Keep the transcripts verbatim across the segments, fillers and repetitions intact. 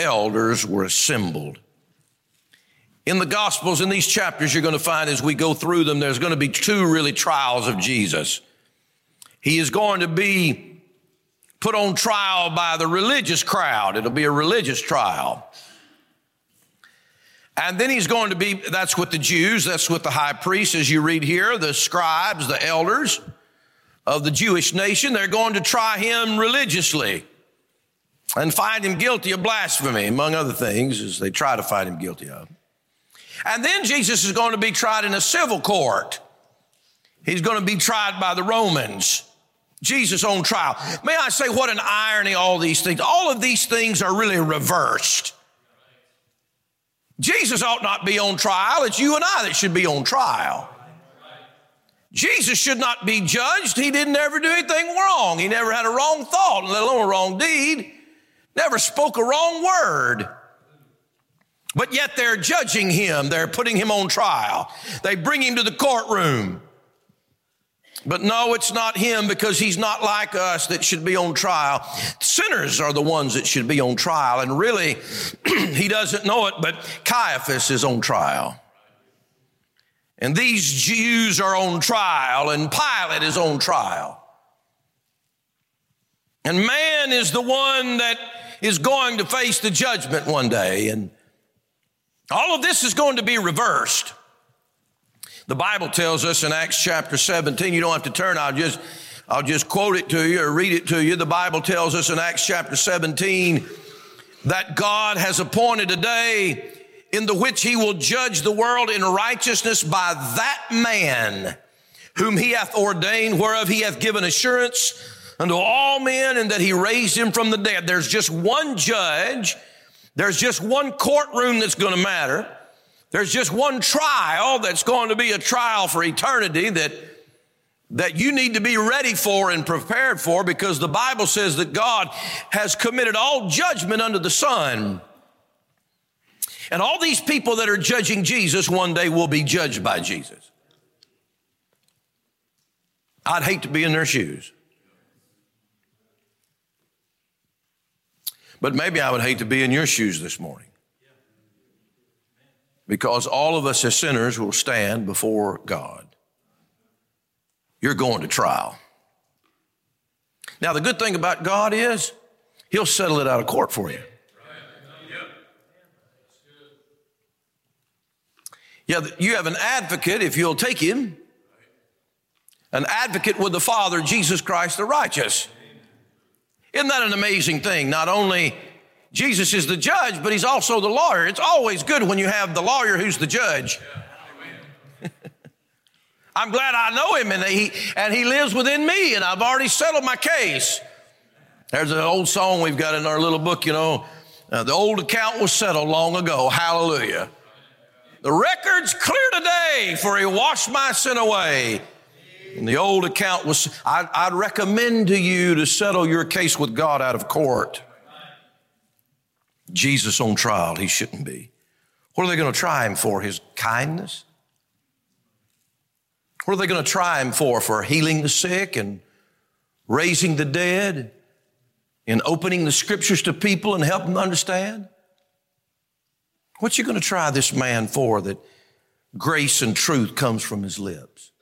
elders were assembled. In the Gospels, in these chapters, you're going to find as we go through them, there's going to be two really trials of Jesus. He is going to be put on trial by the religious crowd. It'll be a religious trial. And then he's going to be, that's with the Jews, that's with the high priests, as you read here, the scribes, the elders of the Jewish nation. They're going to try him religiously and find him guilty of blasphemy, among other things, as they try to find him guilty of. And then Jesus is going to be tried in a civil court. He's going to be tried by the Romans. Jesus on trial. May I say, what an irony, all these things. All of these things are really reversed. Jesus ought not be on trial. It's you and I that should be on trial. Jesus should not be judged. He didn't ever do anything wrong. He never had a wrong thought, let alone a wrong deed. Never spoke a wrong word. But yet they're judging him. They're putting him on trial. They bring him to the courtroom. But no, it's not him, because he's not like us that should be on trial. Sinners are the ones that should be on trial. And really, he doesn't know it, but Caiaphas is on trial. And these Jews are on trial, and Pilate is on trial. And man is the one that is going to face the judgment one day. And all of this is going to be reversed. The Bible tells us in Acts chapter seventeen, you don't have to turn, I'll just, I'll just quote it to you or read it to you. The Bible tells us in Acts chapter seventeen that God has appointed a day in the which he will judge the world in righteousness by that man whom he hath ordained, whereof he hath given assurance unto all men, and that he raised him from the dead. There's just one judge. There's just one courtroom that's going to matter. There's just one trial that's going to be a trial for eternity that, that you need to be ready for and prepared for, because the Bible says that God has committed all judgment unto the Son. And all these people that are judging Jesus one day will be judged by Jesus. I'd hate to be in their shoes. But maybe I would hate to be in your shoes this morning. Because all of us as sinners will stand before God. You're going to trial. Now, the good thing about God is he'll settle it out of court for you. Yeah, you have an advocate if you'll take him. An advocate with the Father, Jesus Christ the righteous. Isn't that an amazing thing? Not only Jesus is the judge, but he's also the lawyer. It's always good when you have the lawyer who's the judge. I'm glad I know him, and he, and he lives within me, and I've already settled my case. There's an old song we've got in our little book, you know, uh, the old account was settled long ago. Hallelujah. The record's clear today, for he washed my sin away. And the old account was, I, I'd recommend to you to settle your case with God out of court. Jesus on trial, he shouldn't be. What are they going to try him for? His kindness? What are they going to try him for? For healing the sick and raising the dead and opening the scriptures to people and helping them understand? What's you going to try this man for that grace and truth comes from his lips?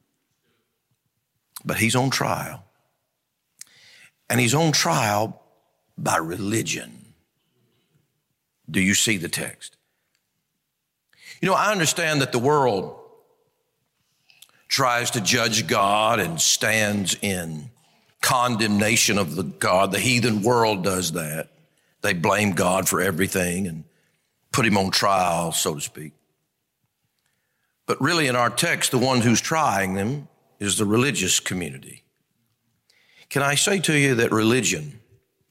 But he's on trial. And he's on trial by religion. Do you see the text? You know, I understand that the world tries to judge God and stands in condemnation of the God. The heathen world does that. They blame God for everything and put him on trial, so to speak. But really in our text, the one who's trying them is the religious community. Can I say to you that religion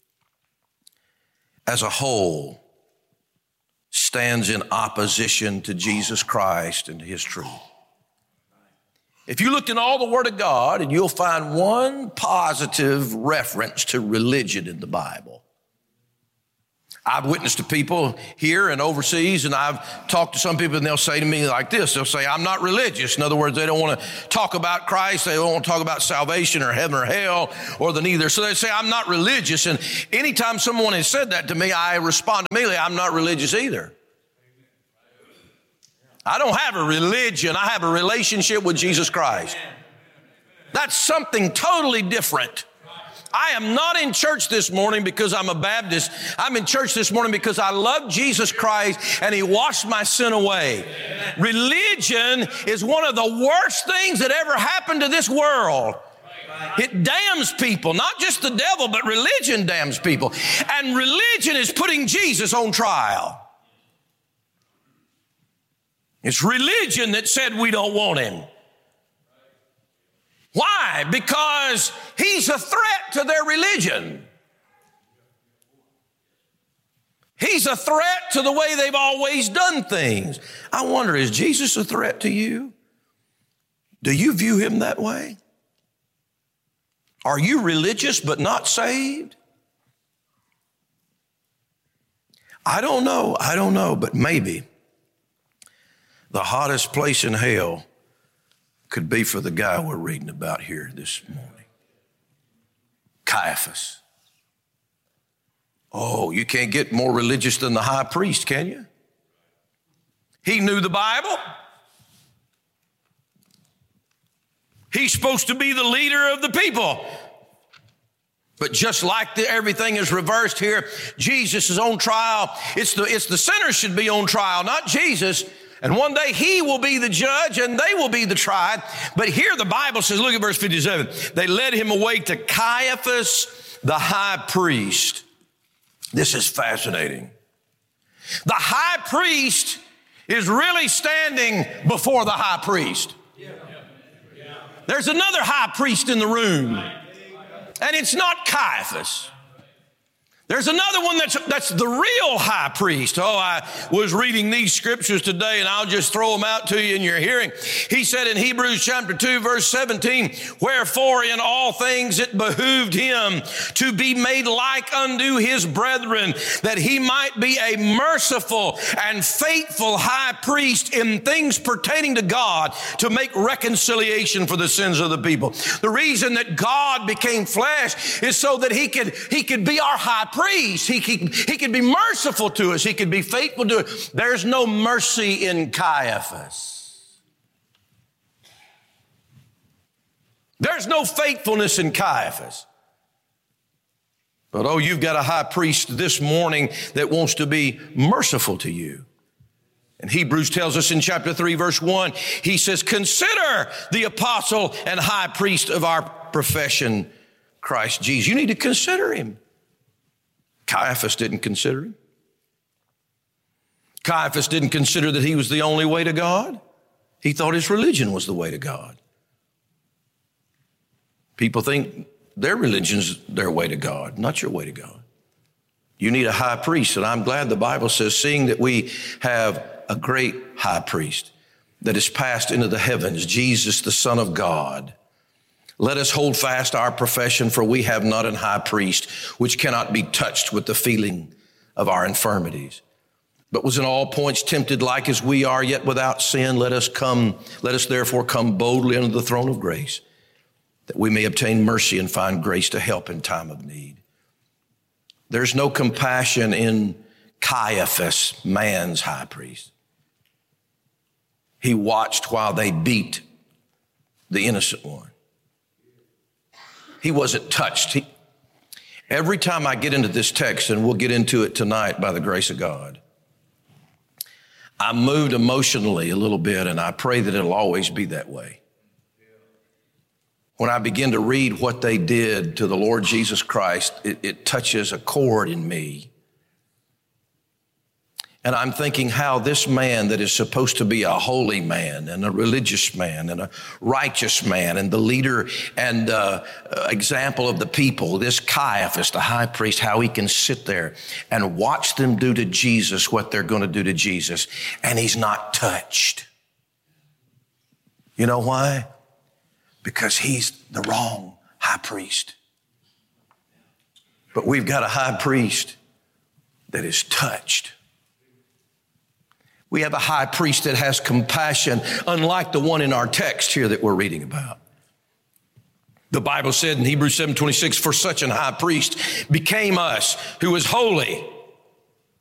as a whole stands in opposition to Jesus Christ and his truth? If you looked in all the Word of God, and you'll find one positive reference to religion in the Bible. I've witnessed to people here and overseas, and I've talked to some people, and they'll say to me like this. They'll say, I'm not religious. In other words, they don't want to talk about Christ. They don't want to talk about salvation or heaven or hell or the neither. So they say, I'm not religious. And anytime someone has said that to me, I respond immediately, I'm not religious either. I don't have a religion. I have a relationship with Jesus Christ. That's something totally different. I am not in church this morning because I'm a Baptist. I'm in church this morning because I love Jesus Christ and He washed my sin away. Religion is one of the worst things that ever happened to this world. It damns people, not just the devil, but religion damns people. And religion is putting Jesus on trial. It's religion that said we don't want Him. Why? Because He's a threat to their religion. He's a threat to the way they've always done things. I wonder, is Jesus a threat to you? Do you view Him that way? Are you religious but not saved? I don't know. I don't know, but maybe the hottest place in hell could be for the guy we're reading about here this morning. Caiaphas. Oh, you can't get more religious than the high priest, can you? He knew the Bible. He's supposed to be the leader of the people. But just like the, everything is reversed here, Jesus is on trial. It's the, it's the sinners should be on trial, not Jesus. And one day He will be the judge and they will be the tried. But here the Bible says, look at verse fifty-seven. They led Him away to Caiaphas, the high priest. This is fascinating. The high priest is really standing before the high priest. There's another high priest in the room, and it's not Caiaphas. There's another one that's, that's the real high priest. Oh, I was reading these scriptures today, and I'll just throw them out to you in your hearing. He said in Hebrews chapter two, verse seventeen, wherefore in all things it behooved Him to be made like unto His brethren, that He might be a merciful and faithful high priest in things pertaining to God, to make reconciliation for the sins of the people. The reason that God became flesh is so that He could, He could be our high priest. Priest. He, he, he could be merciful to us. He could be faithful to us. There's no mercy in Caiaphas. There's no faithfulness in Caiaphas. But oh, you've got a high priest this morning that wants to be merciful to you. And Hebrews tells us in chapter three, verse one, he says, consider the apostle and high priest of our profession, Christ Jesus. You need to consider Him. Caiaphas didn't consider Him. Caiaphas didn't consider that he was the only way to God. He thought his religion was the way to God. People think their religion's their way to God, not your way to God. You need a high priest, and I'm glad the Bible says, seeing that we have a great high priest that is passed into the heavens, Jesus, the Son of God. Let us hold fast our profession, for we have not an high priest which cannot be touched with the feeling of our infirmities, but was in all points tempted like as we are, yet without sin. Let us come, let us therefore come boldly unto the throne of grace, that we may obtain mercy and find grace to help in time of need. There's no compassion in Caiaphas, man's high priest. He watched while they beat the innocent one. He wasn't touched. He, every time I get into this text, and we'll get into it tonight by the grace of God, I'm moved emotionally a little bit, and I pray that it'll always be that way. When I begin to read what they did to the Lord Jesus Christ, it, it touches a chord in me. And I'm thinking how this man that is supposed to be a holy man and a religious man and a righteous man and the leader and uh, example of the people, this Caiaphas, the high priest, how he can sit there and watch them do to Jesus what they're going to do to Jesus, and he's not touched. You know why? Because he's the wrong high priest. But we've got a high priest that is touched. We have a high priest that has compassion, unlike the one in our text here that we're reading about. The Bible said in Hebrews seven twenty-six, for such an high priest became us, who is holy